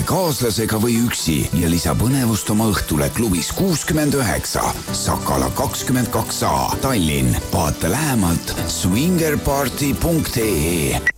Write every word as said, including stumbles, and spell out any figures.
kaaslasega või üksi ja lisa põnevust oma õhtule klubis kuuskümmend üheksa, Sakala kakskümmend kaks A, Tallinn. Vaata lähemalt swingerparty punkt ee.